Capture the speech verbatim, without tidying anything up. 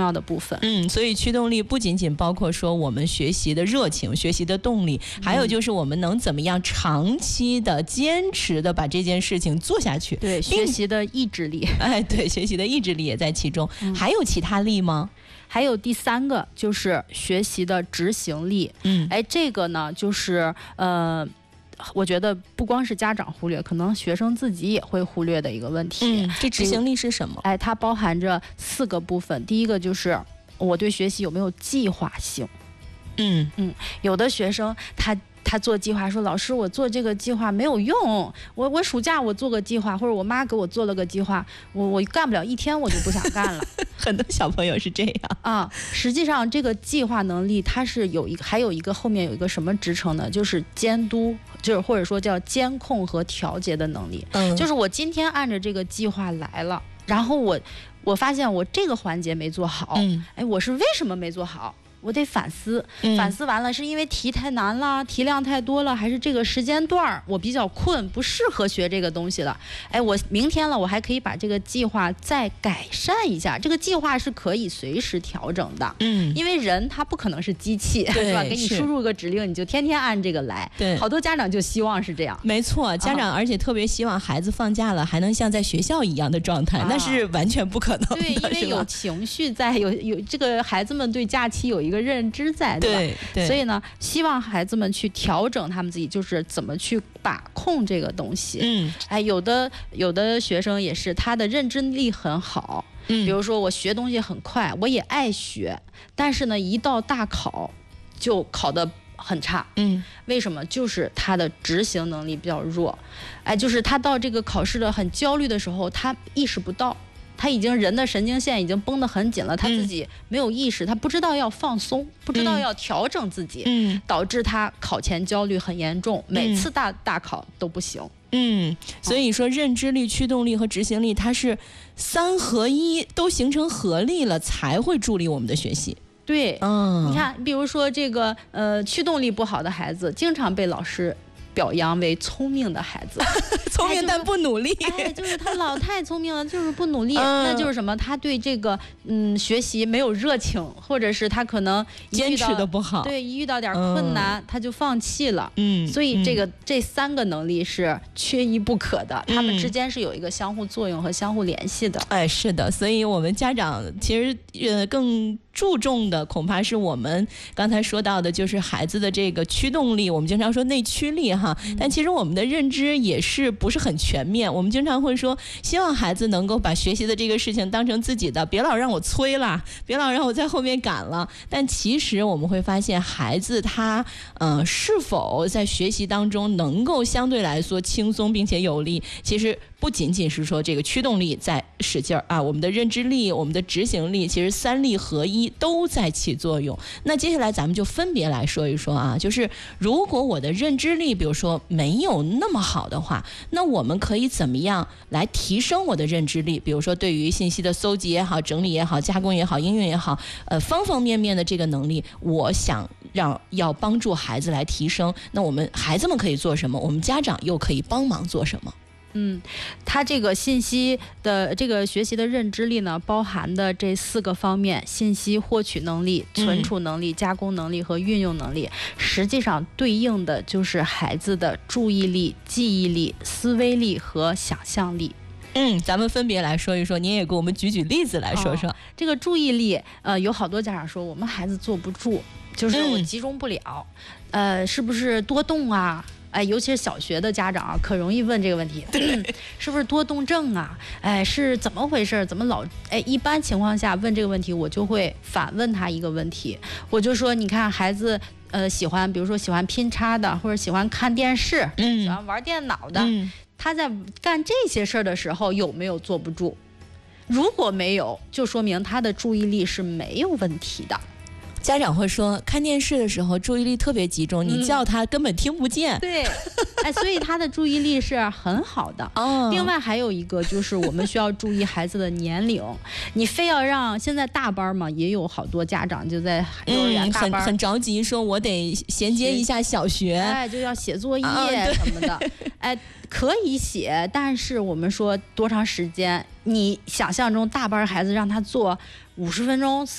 要的部分。 嗯，所以驱动力不仅仅包括说我们学习的热情、学习的动力，还有就是我们能怎么样长期的、坚持的把这件事情做下去。 对，学习的意志力。 哎，对，学习的意志力也在其中。嗯、还有其他力吗？ 还有第三个就是学习的执行力。嗯，哎，这个呢就是呃。我觉得不光是家长忽略，可能学生自己也会忽略的一个问题。 嗯，这执行力是什么？ 哎，它包含着四个部分。第一个就是我对学习有没有计划性。 嗯嗯，有的学生他他做计划说，老师我做这个计划没有用，我我暑假我做个计划，或者我妈给我做了个计划，我我干不了一天我就不想干了。 很多小朋友是这样啊。实际上这个计划能力它是有一个还有一个后面有一个什么职称呢？就是监督，就是或者说叫监控和调节的能力。嗯，就是我今天按着这个计划来了，然后我我发现我这个环节没做好。嗯，哎，我是为什么没做好？我得反思，反思完了是因为题太难了，题量太多了，还是这个时间段我比较困，不适合学这个东西了。哎，我明天了，我还可以把这个计划再改善一下。这个计划是可以随时调整的。嗯，因为人他不可能是机器，是吧？给你输入个指令，你就天天按这个来。对，好多家长就希望是这样。 没错，家长而且特别希望孩子放假了还能像在学校一样的状态，啊、那是完全不可能的。 对，因为有情绪在，有有这个孩子们对假期有一个认知在，对吧？ 对对， 所以呢，希望孩子们去调整他们自己，就是怎么去把控这个东西。嗯，哎，有的有的学生也是他的认知力很好，嗯，比如说我学东西很快，我也爱学，但是呢，一到大考就考得很差。嗯，为什么？就是他的执行能力比较弱。哎，就是他到这个考试的很焦虑的时候，他意识不到。他已经人的神经线已经绷得很紧了，他自己没有意识，他不知道要放松，不知道要调整自己，嗯，导致他考前焦虑很严重，每次大大考都不行。 嗯，所以说认知力、驱动力和执行力，它是三合一，都形成合力了，才会助力我们的学习。 对，嗯，你看，比如说这个呃驱动力不好的孩子，经常被老师表扬为聪明的孩子， 聪明但不努力。 哎，就是他老太聪明了，就是不努力。嗯、那就是什么？他对这个嗯学习没有热情，或者是他可能坚持的不好。 对，一遇到点困难、嗯、他就放弃了。嗯，所以这个、嗯、这三个能力是缺一不可的，他、嗯、们之间是有一个相互作用和相互联系的。 哎，是的，所以我们家长其实呃更注重的恐怕是我们刚才说到的，就是孩子的这个驱动力，我们经常说内驱力哈。但其实我们的认知也是不是很全面，我们经常会说希望孩子能够把学习的这个事情当成自己的，别老让我催了，别老让我在后面赶了。但其实我们会发现孩子他呃是否在学习当中能够相对来说轻松并且有力，其实不仅仅是说这个驱动力在使劲儿啊，我们的认知力、我们的执行力，其实三力合一都在起作用。那接下来咱们就分别来说一说啊，就是如果我的认知力比如说没有那么好的话，那我们可以怎么样来提升我的认知力？比如说对于信息的搜集也好、整理也好、加工也好、应用也好，呃，方方面面的这个能力，我想让要帮助孩子来提升。那我们孩子们可以做什么？我们家长又可以帮忙做什么？ 嗯，他这个信息的这个学习的认知力呢，包含的这四个方面：信息获取能力、存储能力、加工能力和运用能力，实际上对应的就是孩子的注意力、记忆力、思维力和想象力。 嗯，咱们分别来说一说，您也给我们举举例子来说说。哦、 这个注意力，呃，有好多家长说我们孩子坐不住，就是我集中不了，嗯、呃，是不是多动啊？哎，尤其是小学的家长啊，可容易问这个问题，是不是多动症啊？哎，是怎么回事？怎么老哎？一般情况下问这个问题，我就会反问他一个问题，我就说，你看孩子，呃，喜欢，比如说喜欢拼插的，或者喜欢看电视，嗯，喜欢玩电脑的，嗯，他在干这些事儿的时候有没有坐不住？如果没有，就说明他的注意力是没有问题的。 家长会说，看电视的时候注意力特别集中，你叫他根本听不见。 嗯、对，哎，所以他的注意力是很好的。哦。另外还有一个就是我们需要注意孩子的年龄，你非要让现在大班嘛，也有好多家长就在幼儿园大班、嗯、 很很着急，说我得衔接一下小学， 哎，就要写作业什么的，哦、哎，可以写，但是我们说多长时间？你想象中大班孩子让他做五十分钟。